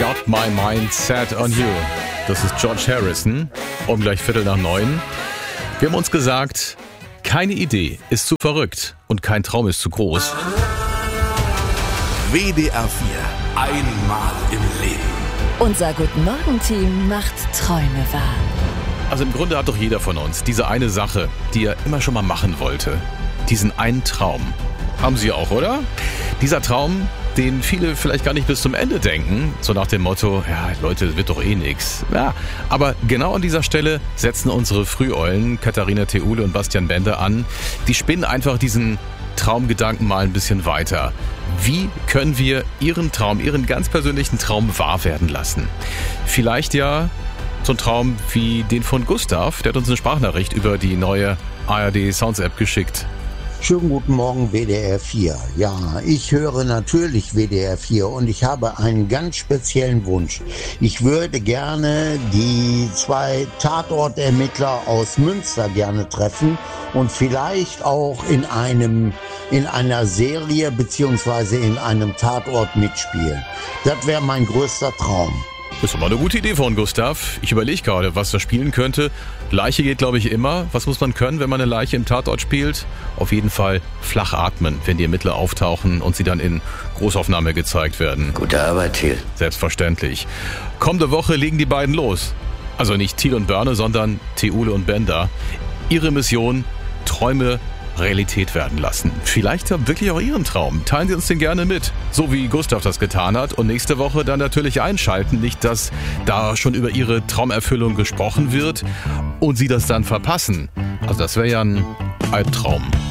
Got My Mind Set on You. Das ist George Harrison, um gleich 8:15. Wir haben uns gesagt, keine Idee ist zu verrückt und kein Traum ist zu groß. WDR 4, einmal im Leben. Unser Guten-Morgen-Team macht Träume wahr. Also im Grunde hat doch jeder von uns diese eine Sache, die er immer schon mal machen wollte. Diesen einen Traum. Haben Sie auch, oder? Dieser Traum, den viele vielleicht gar nicht bis zum Ende denken. So nach dem Motto, ja Leute, das wird doch eh nix. Ja, aber genau an dieser Stelle setzen unsere Früheulen, Katharina Theule und Bastian Bender an. Die spinnen einfach diesen Traumgedanken mal ein bisschen weiter. Wie können wir Ihren Traum, Ihren ganz persönlichen Traum wahr werden lassen? Vielleicht ja so ein Traum wie den von Gustav. Der hat uns eine Sprachnachricht über die neue ARD Sounds App geschickt. Schönen guten Morgen, WDR 4. Ja, ich höre natürlich WDR 4 und ich habe einen ganz speziellen Wunsch. Ich würde gerne die 2 Tatortermittler aus Münster gerne treffen und vielleicht auch in einer Serie beziehungsweise in einem Tatort mitspielen. Das wäre mein größter Traum. Das ist aber eine gute Idee von Gustav. Ich überlege gerade, was das spielen könnte. Leiche geht, glaube ich, immer. Was muss man können, wenn man eine Leiche im Tatort spielt? Auf jeden Fall flach atmen, wenn die Ermittler auftauchen und sie dann in Großaufnahme gezeigt werden. Gute Arbeit, Thiel. Selbstverständlich. Kommende Woche legen die beiden los. Also nicht Thiel und Börne, sondern Theule und Bender. Ihre Mission, Träume Realität werden lassen. Vielleicht ja wirklich auch Ihren Traum. Teilen Sie uns den gerne mit, so wie Gustav das getan hat. Und nächste Woche dann natürlich einschalten. Nicht, dass da schon über Ihre Traumerfüllung gesprochen wird und Sie das dann verpassen. Also das wäre ja ein Albtraum.